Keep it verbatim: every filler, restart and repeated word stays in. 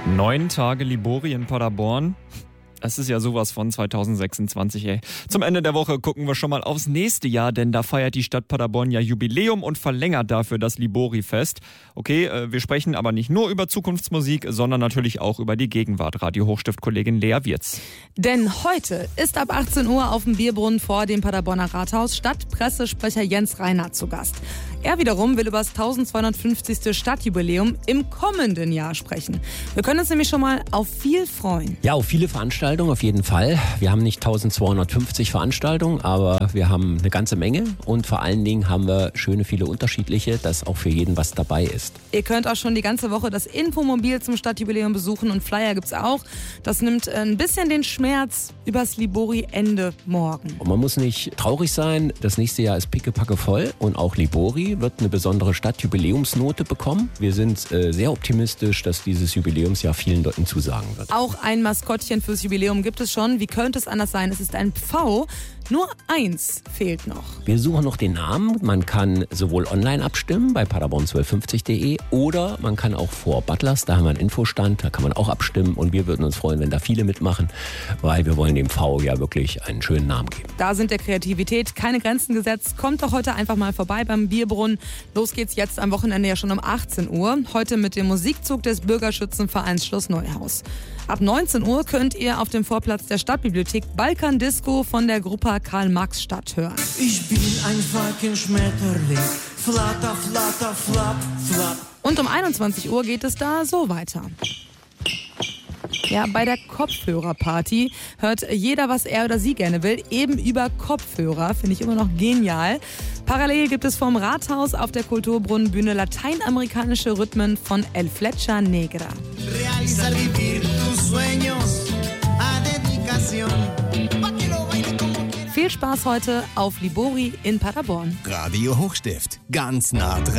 Neun Tage Libori in Paderborn. Es ist ja sowas von zwanzig sechsundzwanzig, ey. Zum Ende der Woche gucken wir schon mal aufs nächste Jahr, denn da feiert die Stadt Paderborn ja Jubiläum und verlängert dafür das Libori-Fest. Okay, wir sprechen aber nicht nur über Zukunftsmusik, sondern natürlich auch über die Gegenwart. Radio Hochstift-Kollegin Lea Wirz. Denn heute ist ab achtzehn Uhr auf dem Bierbrunnen vor dem Paderborner Rathaus Stadtpressesprecher Jens Reinhardt zu Gast. Er wiederum will über das eintausendzweihundertfünfzigste Stadtjubiläum im kommenden Jahr sprechen. Wir können uns nämlich schon mal auf viel freuen. Ja, auf viele Veranstaltungen auf jeden Fall. Wir haben nicht eintausendzweihundertfünfzig Veranstaltungen, aber wir haben eine ganze Menge und vor allen Dingen haben wir schöne viele unterschiedliche, dass auch für jeden was dabei ist. Ihr könnt auch schon die ganze Woche das Infomobil zum Stadtjubiläum besuchen und Flyer gibt's auch. Das nimmt ein bisschen den Schmerz übers Libori-Ende morgen. Und man muss nicht traurig sein, das nächste Jahr ist pickepacke voll und auch Libori wird eine besondere Stadtjubiläumsnote bekommen. Wir sind äh, sehr optimistisch, dass dieses Jubiläumsjahr vielen Leuten zusagen wird. Auch ein Maskottchen fürs Jubiläum gibt es schon. Wie könnte es anders sein? Es ist ein Pfau. Nur eins fehlt noch. Wir suchen noch den Namen. Man kann sowohl online abstimmen bei paderborn zwölfhundertfünfzig punkt de oder man kann auch vor Butlers, da haben wir einen Infostand, da kann man auch abstimmen und wir würden uns freuen, wenn da viele mitmachen, weil wir wollen dem Pfau ja wirklich einen schönen Namen geben. Da sind der Kreativität keine Grenzen gesetzt. Kommt doch heute einfach mal vorbei beim Bierbrunnen. Los geht's jetzt am Wochenende ja schon um achtzehn Uhr. Heute mit dem Musikzug des Bürgerschützenvereins Schloss Neuhaus. Ab neunzehn Uhr könnt ihr auf dem Vorplatz der Stadtbibliothek Balkan Disco von der Gruppe Karl-Marx-Stadt hören. Ich bin ein fucking Schmetterling, flatter, flatter, flap, flap. Und um einundzwanzig Uhr geht es da so weiter. Ja, bei der Kopfhörerparty hört jeder, was er oder sie gerne will, eben über Kopfhörer. Finde ich immer noch genial. Parallel gibt es vom Rathaus auf der Kulturbrunnenbühne lateinamerikanische Rhythmen von El Flecha Negra. Viel Spaß heute auf Libori in Paderborn. Radio Hochstift, ganz nah dran.